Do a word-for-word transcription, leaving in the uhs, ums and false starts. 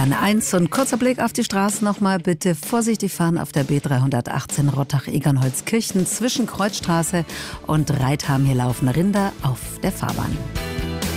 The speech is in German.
Bayern eins und kurzer Blick auf die Straße nochmal. Bitte vorsichtig fahren auf der B dreihundertachtzehn Rottach-Egernholzkirchen zwischen Kreuzstraße und Reitham. Hier laufen Rinder auf der Fahrbahn.